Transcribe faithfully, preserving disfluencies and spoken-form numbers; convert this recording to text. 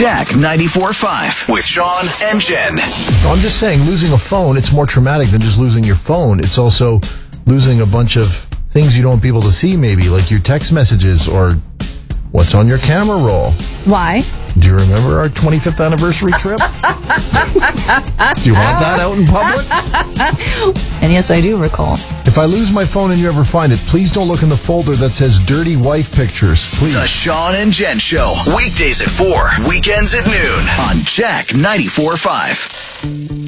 Jack ninety-four point five with Sean and Jen. I'm just saying, losing a phone, it's more traumatic than just losing your phone. It's also losing a bunch of things you don't want people to see, maybe, like your text messages or what's on your camera roll. Why? Do you remember our twenty-fifth anniversary trip? Do you want that out in public? And yes, I do recall. If I lose my phone and you ever find it, please don't look in the folder that says dirty wife pictures, please. The Sean and Jen Show. Weekdays at four, weekends at noon on Jack ninety-four point five.